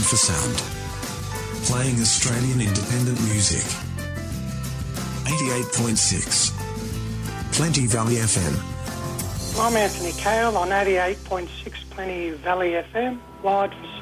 for sound. Playing Australian independent music. 88.6. Plenty Valley FM. I'm Anthony Cale on 88.6 Plenty Valley FM, wired for